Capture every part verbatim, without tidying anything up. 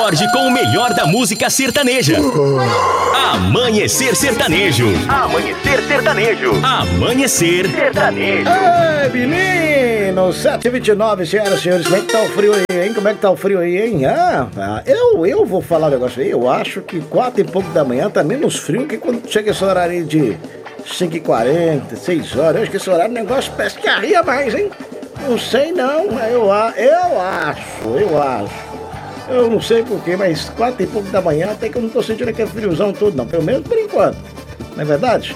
acorde com o melhor da música sertaneja. Amanhecer Sertanejo. Amanhecer Sertanejo. Amanhecer Sertanejo. Ei, menino! sete e vinte e nove, senhoras e senhores. Como é que tá o frio aí, hein? Como é que tá o frio aí, hein? Ah, ah, eu, eu vou falar um negócio aí. Eu acho que quatro e pouco da manhã tá menos frio que quando chega esse horário aí de cinco e quarenta, seis horas. Eu acho que esse horário o negócio parece que arria mais, hein? Não sei não. Eu, eu acho, eu acho. Eu não sei porquê, mas quatro e pouco da manhã até que eu não tô sentindo aquele friozão todo, não. Pelo menos por enquanto. Não é verdade?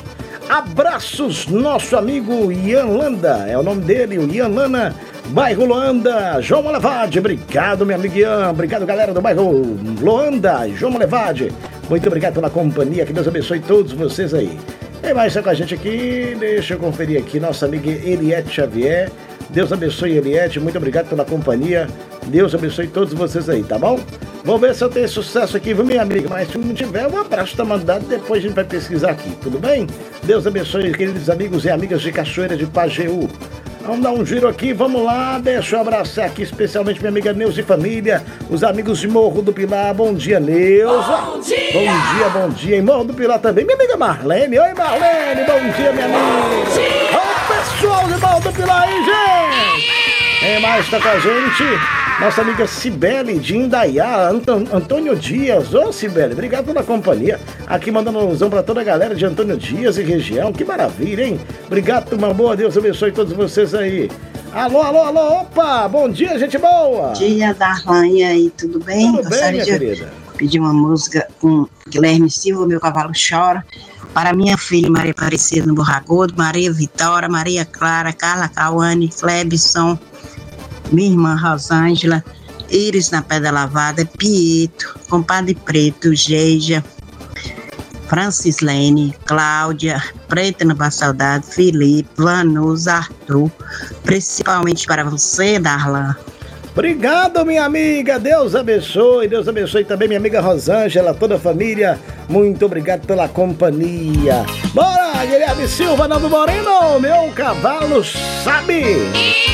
Abraços, nosso amigo Ian Landa. É o nome dele, o Ian Lana, bairro Loanda. João Molevade, obrigado, meu amigo Ian. Obrigado, galera do bairro Loanda. João Molevade, muito obrigado pela companhia. Que Deus abençoe todos vocês aí. Quem mais está com a gente aqui? Deixa eu conferir aqui. Nossa amiga Eliette Xavier. Deus abençoe, Eliette. Muito obrigado pela companhia. Deus abençoe todos vocês aí, tá bom? Vamos ver se eu tenho sucesso aqui, viu, minha amiga? Mas se não tiver, um abraço tá mandado. Depois a gente vai pesquisar aqui, tudo bem? Deus abençoe, queridos amigos e amigas de Cachoeira de Pajeú. Vamos dar um giro aqui, vamos lá. Deixa eu abraçar aqui especialmente minha amiga Neuza e família. Os amigos de Morro do Pilar. Bom dia, Neuza. Bom dia. Bom dia, bom dia. Em Morro do Pilar também. Minha amiga Marlene. Oi, Marlene. Bom dia, minha amiga. Oi, pessoal de Morro do Pilar aí, gente. Quem mais tá com a gente? Nossa amiga Cibele de Indaiá, Anton, Antônio Dias. Ô, Cibele, obrigado pela companhia. Aqui mandando um alusão pra toda a galera de Antônio Dias e região. Que maravilha, hein? Obrigado, turma boa. Deus abençoe todos vocês aí. Alô, alô, alô. Opa, bom dia, gente boa. Bom dia, Darlan. E aí, tudo bem? Tudo bem, minha querida? Pedir uma música com Guilherme Silva, Meu Cavalo Chora. Para minha filha Maria Aparecida no Borragodo, Maria Vitória, Maria Clara, Carla Cauane, Flebson, minha irmã Rosângela, Iris na Pedra Lavada, Pietro, Compadre Preto, Geija, Francislene, Cláudia, Preta na Boa Saudade, Felipe, Vanusa, Arthur, principalmente para você, Darlan. Obrigado, minha amiga, Deus abençoe, Deus abençoe também minha amiga Rosângela, toda a família, muito obrigado pela companhia. Bora, Guilherme Silva, Novo Moreno, meu cavalo sabe!